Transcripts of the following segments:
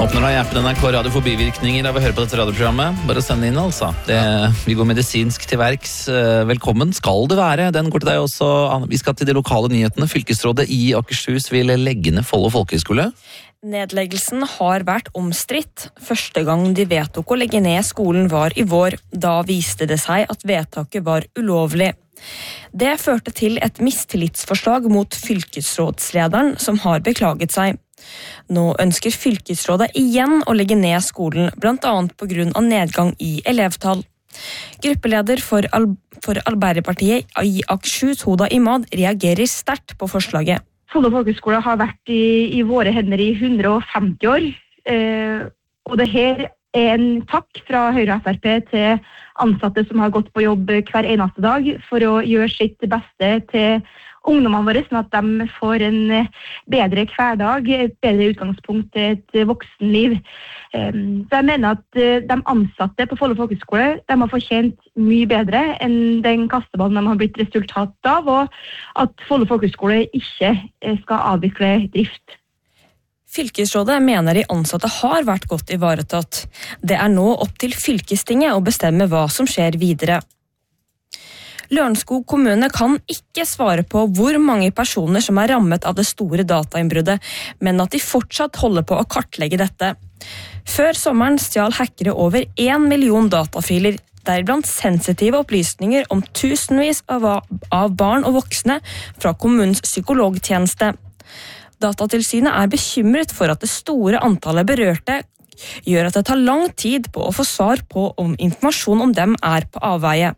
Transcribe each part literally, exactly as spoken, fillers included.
Åpner deg appen N R K Radio for bivirkninger av å høre på dette radioprogrammet. Bare send inn, altså. Det, vi går medisinsk til verks. Velkommen skal det være. Den går til deg også. Vi skal til de lokale nyhetene. Fylkesrådet i Akershus vil legge ned Follo folkehøgskole. Nedleggelsen har vært omstridt. Første gang de vedtok å legge ned skolen var i vår. Da viste det seg at vedtaket var ulovlig. Det førte til et mistillitsforslag mot fylkesrådslederen, som har beklaget seg. Nå ønsker fylkesrådet igjen å legge ned skolen, blant annet på grunn av nedgang i elevtall. Gruppeleder for, Al- for Arbeiderpartiet i Akershus, Hoda Imad, reagerer sterkt på forslaget. Follo folkehøgskole har vært i, i våre hender i hundre og femti år, eh, og det her er en takk fra Høyre og F R P til ansatte som har gått på jobb hver eneste dag for å gjøre sitt beste til ungdommene våre, sånn at de får en bedre hverdag, et bedre utgangspunkt til et voksenliv. Så jeg mener at de ansatte på Follo folkehøgskole, de har fortjent mye bedre enn den kasteballen de har blitt resultat av, og at Follo folkehøgskole ikke skal avvikle drift. Fylkesrådet mener de ansatte har vært godt ivaretatt. Det er nå opp til fylkestinget å bestemme hva som skjer videre. Lørenskog kommune kan ikke svare på hvor mange personer som er rammet av det store datainnbruddet, men at de fortsatt holder på å kartlegge dette. Før sommeren stjal hackere over en million datafiler, deriblant sensitive opplysninger om tusenvis av, av barn og voksne fra kommunens psykologtjeneste. Datatilsynet er bekymret for at det store antallet berørte gjør at det tar lang tid på å få svar på om informasjon om dem er på avveie.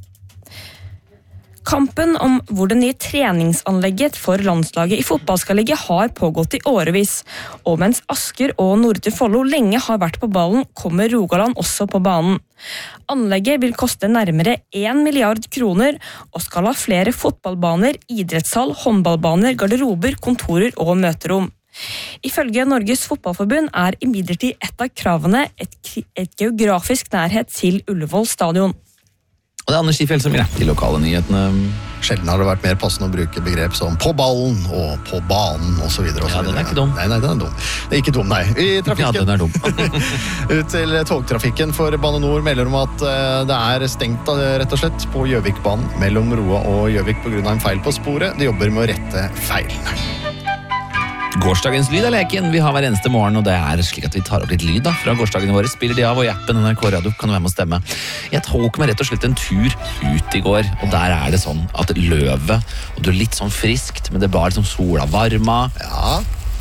Kampen om hvor det nye treningsanlegget for landslaget i fotball skal ligge har pågått i årevis, og mens Asker og Nordre Follo lenge har vært på ballen, kommer Rogaland også på banen. Anlegget vil koste nærmere en milliard kroner, og skal ha flere fotballbaner, idrettshall, håndballbaner, garderober, kontorer og møterom. Ifølge Norges Fotballforbund er imidlertid et av kravene et, et geografisk nærhet til Ullevål stadion. Og det er Anders Skifjell som vil til lokale nyhetene. Sjelden har det vært mer passende å bruke begrep som på ballen og på banen og så videre. Og så ja, den er videre. ikke dum. Nei, nei, den er dum. Det er ikke dum, nei. I trafikken. Ja, den er dum. Ut til togtrafikken for Bane Nor melder om at det er stengt rett og slett på Gjøvikbanen mellom Roa og Gjøvik på grunn av en feil på sporet. De jobber med å rette feilen. Gårsdagens lyd er leken vi har hver eneste morgen, og det er slik at vi tar opp litt lyd da, fra gårsdagene våre. Spiller de av, og i appen N R K Radio kan du være med å stemme. Jeg tok meg rett og slett en tur ut i går, og der er det sånn at løvet, og det er litt sånn friskt, men det er bare liksom sola varma. Ja.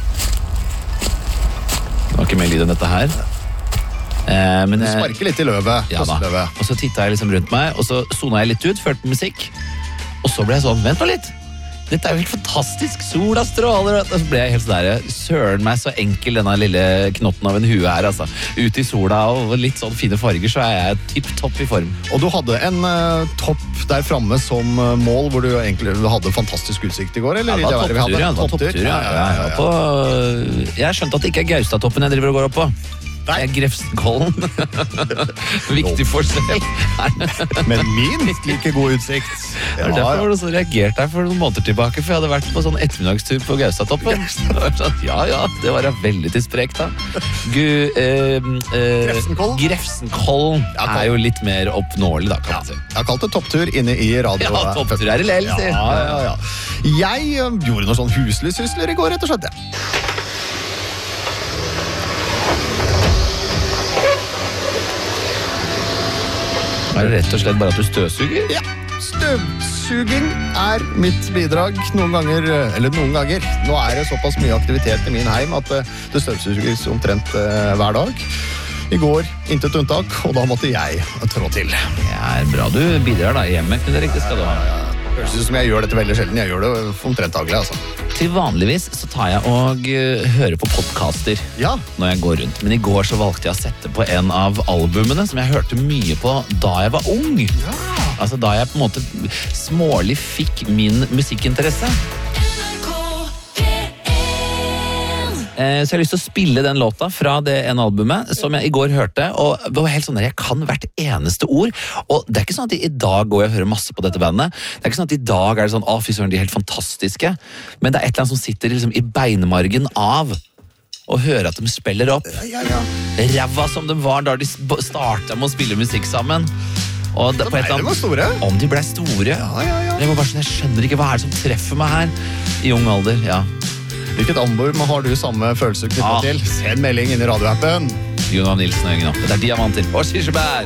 Det var ikke mer lyd enn dette her. Eh, men, du sparker litt i løvet. Ja da, og så tittet jeg liksom rundt meg, og så zonet jeg litt ut, førte på musikk, og så ble jeg sånn, vent nå litt. Dette er jo helt fantastisk, sola stråler, og så ble jeg helt sånn der, søren meg så enkel denne lille knotten av en hue her, altså. Ute i sola og litt sånn fine farger, så er jeg tipp-topp i form. Og du hadde en uh, topp der fremme som uh, mål, hvor du egentlig hadde fantastisk utsikt i går, eller? Ja, det var topptur, ja, det var topptur, ja, ja, ja, ja. På, jeg skjønte at det ikke er Gaustatoppen jeg driver og går opp på. Det er Grefsenkollen. Viktig forskjell. Men minst like god utsikt. Ja, derfor var det så reagert jeg for noen måneder tilbake, for jeg hadde vært på sånn ettermiddagstur på Gaustatoppen. Ja, ja, det var jeg veldig til sprek da. Gu, eh, eh, Grefsenkollen. Grefsenkollen er jo litt mer oppnåelig da, kan man si. Jeg har kalt det topptur inne i radio. Ja, topptur er det lell, si. Ja, ja, ja. Jeg um, gjorde noen sånn huslysysler i går, rett og slett. Er det rett og slett bare at du støvsuger? Ja, støvsuging er mitt bidrag noen ganger, eller noen ganger. Nå er det såpass mye aktivitet i min heim at det støvsuges omtrent hver dag. I går, intet unntak, og da måtte jeg trå til. Det er bra du bidrar da hjemme, men det riktig skal du ha. Det høres ut som jeg gjør dette veldig sjelden. Jeg gjør det omtrent daglig, altså. Til vanligvis så tar jeg og uh, hører på podcaster ja. Når jeg går rundt. Men i går så valgte jeg å sette på en av albumene som jeg hørte mye på da jeg var ung. Ja. Altså da jeg på en måte smålig fikk min musikkinteresse. Eh, så jeg har lyst til å spille den låta fra det ene albumet som jeg i går hørte, og det var helt sånn der, jeg kan hvert eneste ord, og det er ikke sånn at i dag går jeg og hører masse på dette bandet, det er ikke sånn at i dag er det sånn, å fy søren, de er helt fantastiske, men det er et eller annet som sitter liksom i beinmargen av og høre at de spiller opp Ja, ja, ræva som de var da de startet med å spille musikk sammen. Og det, Så på et ble eller de annet- store. Om de ble store. Ja, ja, ja. Jeg, må bare, sånn, jeg skjønner ikke hva er det som treffer meg her i ung alder. Ja. Hvilket album har du samme følelse knyttet Ah. til? Send melding inn i radioappen. Jon Nilsen og gjengen opp. Det er diamanter og kirsebær.